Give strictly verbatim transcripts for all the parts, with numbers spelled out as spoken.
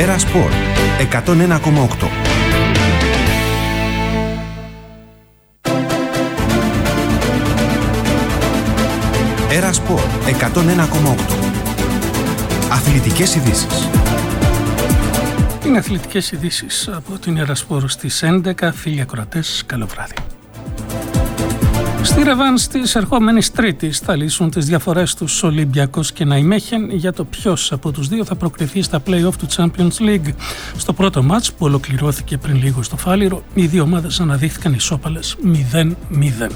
Έρα Σπορ εκατόν ένα κόμμα οκτώ. Έρα Σπορ εκατόν ένα κόμμα οκτώ. Αθλητικές ειδήσεις. Είναι αθλητικές ειδήσεις από την Έρα Σπορ στις έντεκα. Φίλοι ακροατές, καλό βράδυ. Στη ρεβάνς της ερχόμενης Τρίτης θα λύσουν τις διαφορές τους Ολυμπιακός και Ναϊμέχεν για το ποιος από τους δύο θα προκριθεί στα play-off του Champions League. Στο πρώτο μάτς που ολοκληρώθηκε πριν λίγο στο Φάληρο, οι δύο ομάδες αναδείχθηκαν ισόπαλες μηδέν μηδέν.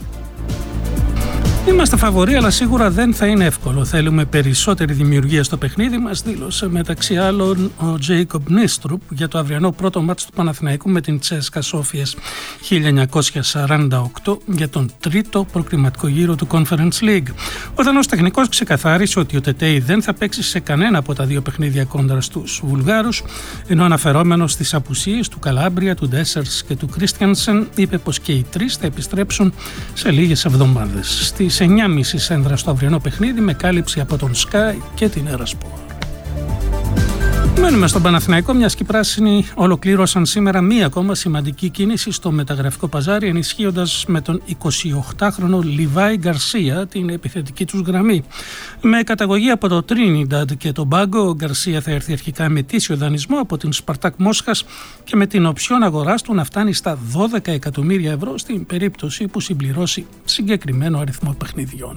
Είμαστε φαβοροί, αλλά σίγουρα δεν θα είναι εύκολο. Θέλουμε περισσότερη δημιουργία στο παιχνίδι μας, δήλωσε μεταξύ άλλων ο Τζέικομπ Νίστρουπ για το αυριανό πρώτο μάτς του Παναθηναϊκού με την Τσέσκα Σόφιας χίλια εννιακόσια σαράντα οκτώ για τον τρίτο προκριματικό γύρο του Conference League. Ο Δανός τεχνικός ξεκαθάρισε ότι ο Τετέι δεν θα παίξει σε κανένα από τα δύο παιχνίδια κόντρα στους Βουλγάρους, ενώ αναφερόμενος στις απουσίες του Καλάμπρια, του Ντέσσερς και του Κρίστιανσεν, είπε πως και οι τρεις θα επιστρέψουν σε λίγες εβδομάδες. Στις εννιά και μισή σέντρα στο αυριανό παιχνίδι με κάλυψη από τον Sky και την Έρα Σπορ. Μένουμε στον Παναθηναϊκό, μιας και οι πράσινοι ολοκλήρωσαν σήμερα μία ακόμα σημαντική κίνηση στο μεταγραφικό παζάρι, ενισχύοντας με τον εικοσιοκτάχρονο Λιβάι Γκαρσία την επιθετική τους γραμμή. Με καταγωγή από το Τρίνινταντ και τον Μπάγκο, ο Γκαρσία θα έρθει αρχικά με ετήσιο δανεισμό από την Σπαρτάκ Μόσχας και με την οψιόν αγοράς του να φτάνει στα δώδεκα εκατομμύρια ευρώ στην περίπτωση που συμπληρώσει συγκεκριμένο αριθμό παιχνιδιών.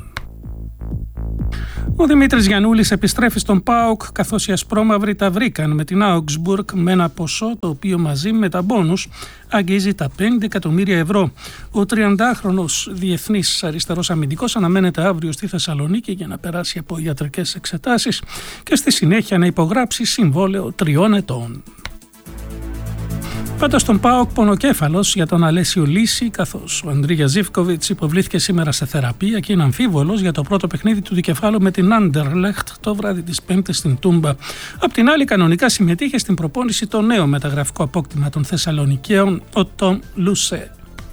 Ο Δημήτρης Γιαννούλης επιστρέφει στον ΠΑΟΚ, καθώς οι ασπρόμαυροι τα βρήκαν με την Augsburg με ένα ποσό το οποίο μαζί με τα μπόνους αγγίζει τα πέντε εκατομμύρια ευρώ. Ο τριαντάχρονος διεθνής αριστερός αμυντικός αναμένεται αύριο στη Θεσσαλονίκη για να περάσει από ιατρικές εξετάσεις και στη συνέχεια να υπογράψει συμβόλαιο τριών ετών. Πάντως στον ΠΑΟΚ πονοκέφαλος για τον Αλέσιο Λύση, καθώς ο Αντρίγια Ζίβκοβιτς υποβλήθηκε σήμερα σε θεραπεία και είναι αμφίβολος για το πρώτο παιχνίδι του δικεφάλου με την Άντερλεχτ το βράδυ της Πέμπτης στην Τούμπα. Απ' την άλλη, κανονικά συμμετείχε στην προπόνηση το νέο μεταγραφικό απόκτημα των Θεσσαλονικαίων, ο Τόμ Λουσέ.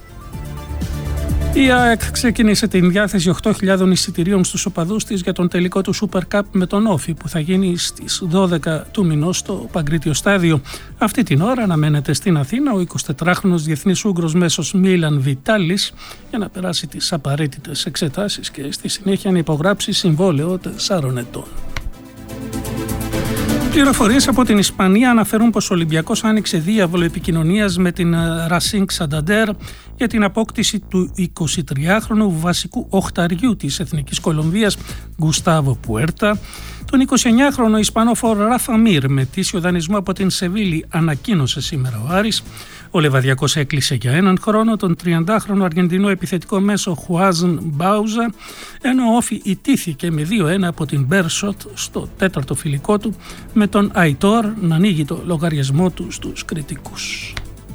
Η ΑΕΚ ξεκίνησε την διάθεση οκτώ χιλιάδων εισιτηρίων στους οπαδούς της για τον τελικό του Super Cup με τον Όφη που θα γίνει στις δώδεκα του μηνός στο Παγκρίτιο Στάδιο. Αυτή την ώρα αναμένεται στην Αθήνα ο εικοσιτετράχρονος διεθνής Ούγγρος μέσος Μίλαν Βιτάλης για να περάσει τις απαραίτητες εξετάσεις και στη συνέχεια να υπογράψει συμβόλαιο τεσσάρων ετών. Πληροφορίες από την Ισπανία αναφέρουν πως ο Ολυμπιακός άνοιξε διάβολο επικοινωνίας με την Racing Santander για την απόκτηση του εικοσιτριάχρονου βασικού οχταριού της Εθνικής Κολομβίας Γκουστάβο Πουέρτα. Τον εικοσιεννιάχρονο Ισπανόφορο Ράφα Μίρ με ετήσιο δανεισμό από την Σεβίλη ανακοίνωσε σήμερα ο Άρης. Ο Λεβαδιακός έκλεισε για έναν χρόνο τον τριαντάχρονο Αργεντινό επιθετικό μέσο Χουάζν Μπάουζα, ενώ ο Όφι ιτήθηκε με δύο ένα από την Μπέρσοτ στο τέταρτο φιλικό του, με τον Αϊτόρ να ανοίγει το λογαριασμό του στους κριτικούς.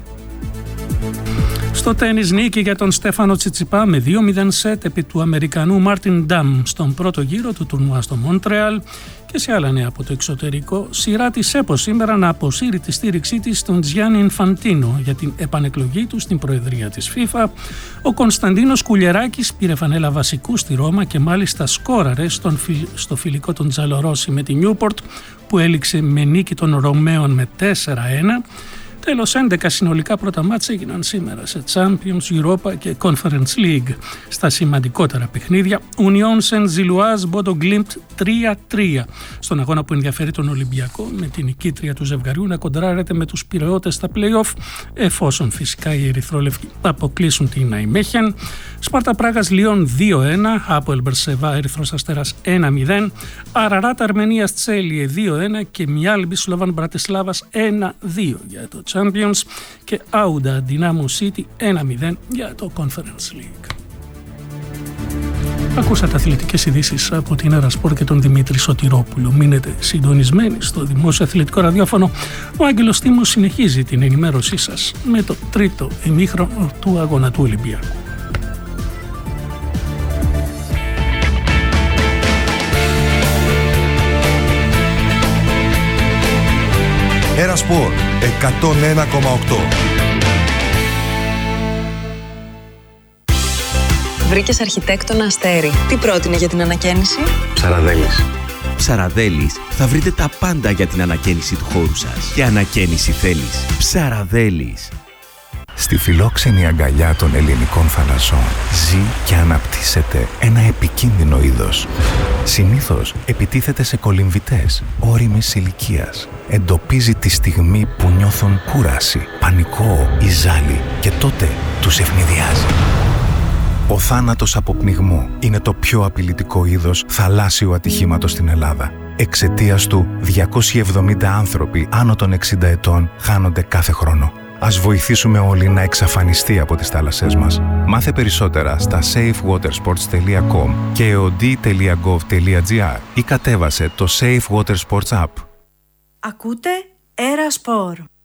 Στο τένις, νίκη για τον Στέφανο Τσιτσιπά με δύο μηδέν σετ επί του Αμερικανού Μάρτιν Ντάμ στον πρώτο γύρο του τουρνουά στο Μόντρεαλ. Και σε άλλα νέα από το εξωτερικό, σειρά της ΕΠΟ σήμερα να αποσύρει τη στήριξή της στον Τζιάννη Ινφαντίνο για την επανεκλογή του στην προεδρία της FIFA. Ο Κωνσταντίνος Κουλιεράκης πήρε φανέλα βασικού στη Ρώμα και μάλιστα σκόραρε στον φι... στο φιλικό των Τζαλορόσι με τη Νιούπορτ που έληξε με νίκη των Ρωμαίων με τέσσερα ένα. Τέλος, έντεκα συνολικά πρώτα μάτς έγιναν σήμερα σε Champions, Europa και Conference League. Στα σημαντικότερα παιχνίδια, Union Saint-Gilloise Bodo Glimt τρία τρία. Στον αγώνα που ενδιαφέρει τον Ολυμπιακό, με την νικήτρια του ζευγαριού να κοντράρεται με τους πειραιώτες στα play-off, εφόσον φυσικά οι ερυθρόλευκοι αποκλείσουν την Ναϊμέχεν. Σπάρτα Πράγας Λιόν δύο ένα, Αποέλ Μπερσεβά Ερυθρός Αστέρας ένα μηδέν, Αραράτα Αρμενίας Τσέλιε δύο ένα και Μιάλμπι Σλόβαν Μπρατισλάβας ένα δύο για το Champions και Άουντα Dinamo City ένα μηδέν για το Conference League. Ακούσατε αθλητικές ειδήσεις από την Έρα Σπορ και τον Δημήτρη Σωτηρόπουλο. Μείνετε συντονισμένοι στο δημόσιο αθλητικό ραδιόφωνο. Ο Άγγελος Τίμος συνεχίζει την ενημέρωσή σας με το τρίτο ημίχρονο του αγώνα του Ολυμπιακού. Έρα Σπορ εκατόν ένα κόμμα οκτώ. Βρήκες αρχιτέκτονα Αστέρι. Τι πρότεινε για την ανακαίνιση? Ψαραδέλης. Ψαραδέλης θα βρείτε τα πάντα για την ανακαίνιση του χώρου σας. Και ανακαίνιση θέλεις. Ψαραδέλης. Στη φιλόξενη αγκαλιά των ελληνικών θαλασσών ζει και αναπτύσσεται ένα επικίνδυνο είδος. Συνήθως επιτίθεται σε κολυμβητές ώριμης ηλικίας. Εντοπίζει τη στιγμή που νιώθουν κούραση, πανικό ή ζάλι και τότε τους ευνηδιάζει. Ο θάνατος από πνιγμό είναι το πιο απειλητικό είδος θαλάσσιου ατυχήματος στην Ελλάδα. Εξαιτίας του, διακόσιοι εβδομήντα άνθρωποι άνω των εξήντα ετών χάνονται κάθε χρόνο. Ας βοηθήσουμε όλοι να εξαφανιστεί από τις θάλασσές μας. Μάθε περισσότερα στα safe water sports τελεία com και εοντί τελεία gov τελεία gr ή κατέβασε το Safe Water Sports App. Ακούτε Era Sport.